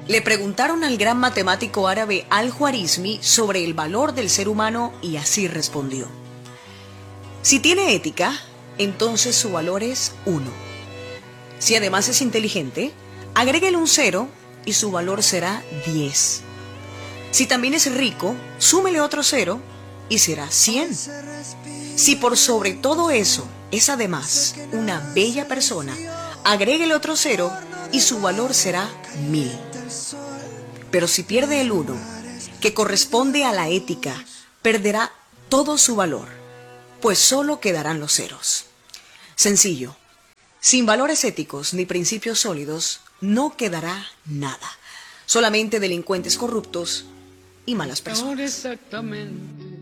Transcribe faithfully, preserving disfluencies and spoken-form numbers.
Le preguntaron al gran matemático árabe Al-Juarizmi sobre el valor del ser humano y así respondió: si tiene ética, entonces su valor es uno. Si además es inteligente, agréguele un cero y su valor será diez. Si también es rico, súmele otro cero y será cien. Si por sobre todo eso es además una bella persona, agréguele otro cero y su valor será mil. Pero si pierde el uno, que corresponde a la ética, perderá todo su valor, pues solo quedarán los ceros. Sencillo. Sin valores éticos ni principios sólidos, no quedará nada. Solamente delincuentes corruptos y malas personas.